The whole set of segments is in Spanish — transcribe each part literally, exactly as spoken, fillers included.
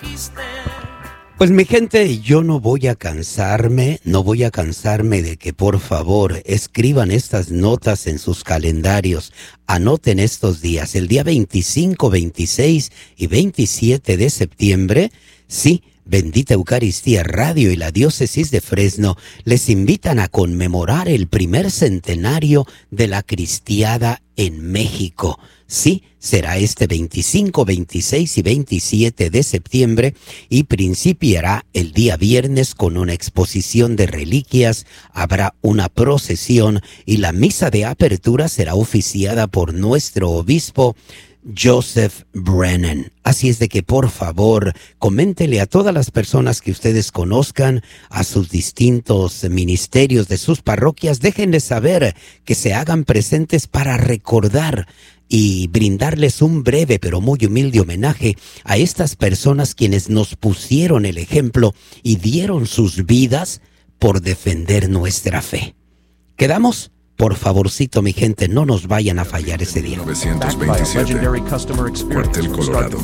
Pues mi gente, yo no voy a cansarme, no voy a cansarme de que por favor escriban estas notas en sus calendarios. Anoten estos días, el día veinticinco, veintiséis y veintisiete de septiembre, sí, Bendita Eucaristía Radio y la Diócesis de Fresno les invitan a conmemorar el primer centenario de la Cristiada en México. Sí, será este veinticinco, veintiséis y veintisiete de septiembre y principiará el día viernes con una exposición de reliquias, habrá una procesión y la misa de apertura será oficiada por nuestro obispo Joseph Brennan. Así es de que por favor coméntele a todas las personas que ustedes conozcan, a sus distintos ministerios de sus parroquias, déjenles saber que se hagan presentes para recordar y brindarles un breve pero muy humilde homenaje a estas personas quienes nos pusieron el ejemplo y dieron sus vidas por defender nuestra fe. ¿Quedamos? Por favorcito, mi gente, no nos vayan a fallar ese día. novecientos veintisiete, Cuartel Colorado.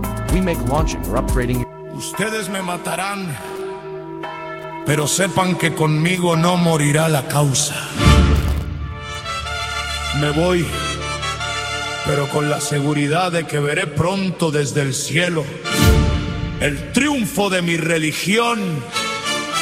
Ustedes me matarán, pero sepan que conmigo no morirá la causa. Me voy, pero con la seguridad de que veré pronto desde el cielo el triunfo de mi religión